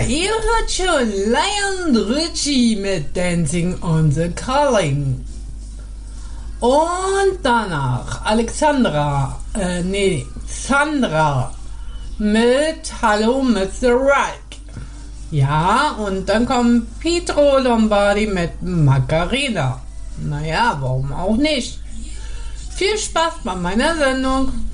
Ihr hört schon Lion Richie mit Dancing on the Calling. Und danach Sandra mit Hallo Mr. Right. Ja, und dann kommt Pietro Lombardi mit Macarena. Naja, warum auch nicht? Viel Spaß bei meiner Sendung.